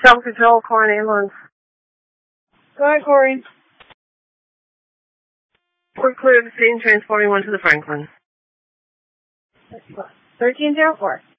Traffic Control, Corey Ambulance. Go ahead, Corey. We're clear of the scene, transporting one to the Franklin. 1304.